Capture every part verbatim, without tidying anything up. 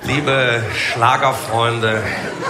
Liebe Schlagerfreunde,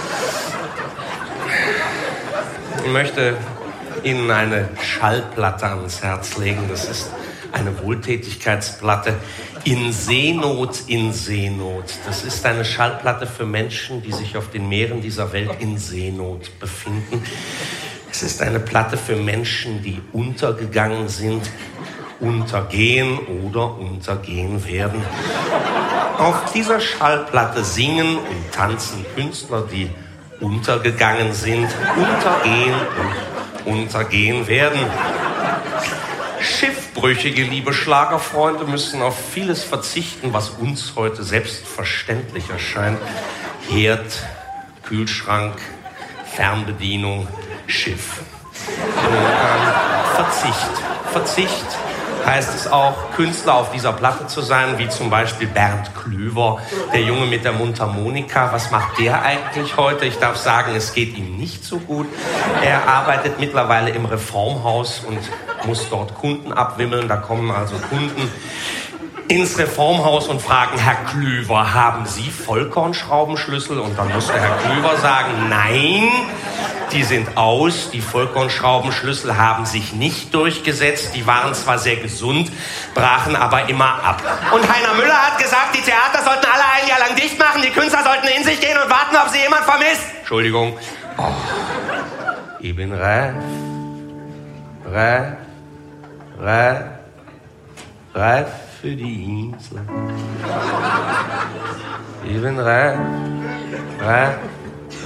ich möchte Ihnen eine Schallplatte ans Herz legen. Das ist eine Wohltätigkeitsplatte. In Seenot, in Seenot. Das ist eine Schallplatte für Menschen, die sich auf den Meeren dieser Welt in Seenot befinden. Es ist eine Platte für Menschen, die untergegangen sind, untergehen oder untergehen werden. Auf dieser Schallplatte singen und tanzen Künstler, die untergegangen sind, untergehen und untergehen werden. Schiffbrüchige, liebe Schlagerfreunde, müssen auf vieles verzichten, was uns heute selbstverständlich erscheint. Herd, Kühlschrank, Fernbedienung, Schiff. Ähm, Verzicht. Verzicht heißt es auch, Künstler auf dieser Platte zu sein, wie zum Beispiel Bernd Klüver, der Junge mit der Mundharmonika. Was macht der eigentlich heute? Ich darf sagen, es geht ihm nicht so gut. Er arbeitet mittlerweile im Reformhaus und muss dort Kunden abwimmeln. Da kommen also Kunden ins Reformhaus und fragen, Herr Klüver, haben Sie Vollkornschraubenschlüssel? Und dann muss der Herr Klüver sagen, nein, die sind aus. Die Vollkornschraubenschlüssel haben sich nicht durchgesetzt. Die waren zwar sehr gesund, brachen aber immer ab. Und Heiner Müller hat gesagt, die Theater sollten alle ein Jahr lang dicht machen. Die Künstler sollten in sich gehen und warten, ob sie jemand vermisst. Entschuldigung. Oh, ich bin reif, reif, reif, reif für die Insel. Ich bin reif, reif.